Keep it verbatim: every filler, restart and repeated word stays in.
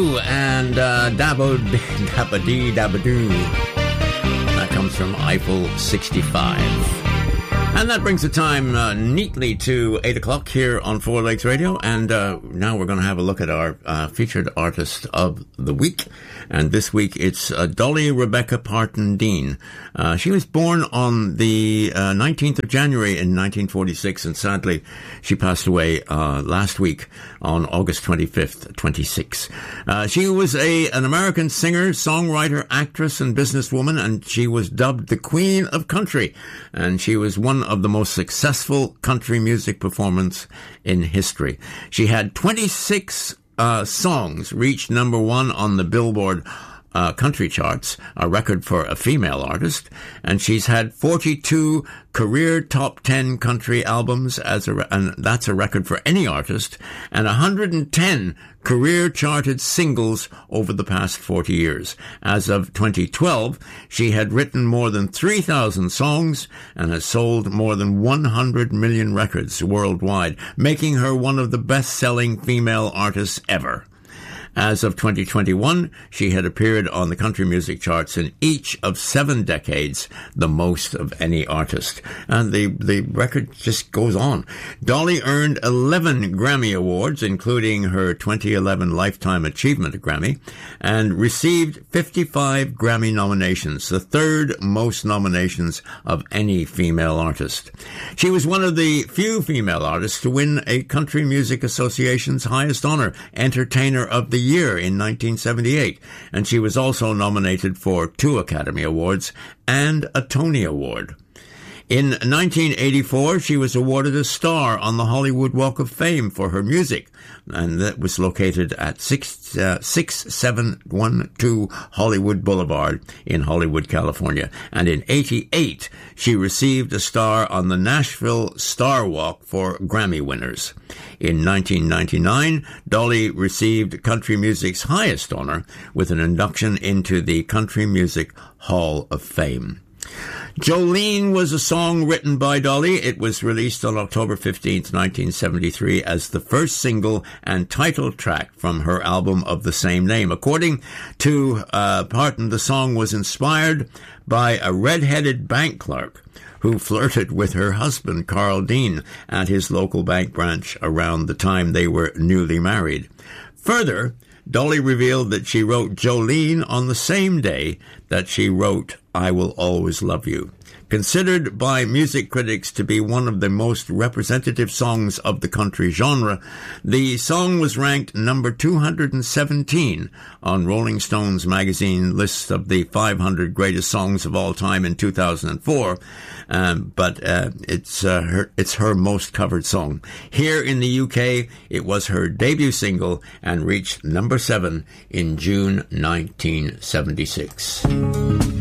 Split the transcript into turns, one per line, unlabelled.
Blue and uh, Dabba Dabba Dee Dabba Doo. That comes from Eiffel sixty-five. And that brings the time uh, neatly to eight o'clock here on Four Lakes Radio. And uh, now we're going to have a look at our uh, featured artist of the week. And this week it's uh, Dolly Rebecca Parton Dean. Uh, she was born on the uh, nineteenth of January in nineteen forty-six, and sadly she passed away uh, last week on August twenty-fifth, twenty-six. Uh, she was a an American singer, songwriter, actress, and businesswoman, and she was dubbed the Queen of Country. And she was one of the most successful country music performers in history. She had twenty-six uh, songs reach number one on the Billboard Uh, country charts, a record for a female artist, and she's had forty-two career top ten country albums, as a, and that's a record for any artist, and one hundred ten career charted singles over the past forty years. As of twenty twelve, she had written more than three thousand songs and has sold more than one hundred million records worldwide, making her one of the best-selling female artists ever. As of twenty twenty-one, she had appeared on the country music charts in each of seven decades, the most of any artist. And the, the record just goes on. Dolly earned eleven Grammy Awards, including her twenty eleven Lifetime Achievement Grammy, and received fifty-five Grammy nominations, the third most nominations of any female artist. She was one of the few female artists to win a Country Music Association's highest honor, Entertainer of the Year, in nineteen seventy-eight, and she was also nominated for two Academy Awards and a Tony Award. In nineteen eighty-four, she was awarded a star on the Hollywood Walk of Fame for her music, and that was located at six, uh, six seven one two Hollywood Boulevard in Hollywood, California. And in eighty-eight, she received a star on the Nashville Star Walk for Grammy winners. In nineteen ninety-nine, Dolly received country music's highest honor with an induction into the Country Music Hall of Fame. Jolene was a song written by Dolly. It was released on October fifteenth, nineteen seventy-three as the first single and title track from her album of the same name. According to uh, Parton, the song was inspired by a red-headed bank clerk who flirted with her husband, Carl Dean, at his local bank branch around the time they were newly married. Further, Dolly revealed that she wrote Jolene on the same day that she wrote I Will Always Love You. Considered by music critics to be one of the most representative songs of the country genre, the song was ranked number two hundred seventeen on Rolling Stone's magazine list of the five hundred greatest songs of all time in two thousand four, um, but uh, it's, uh, her, it's her most covered song. Here in the U K, it was her debut single and reached number seven in June nineteen seventy-six.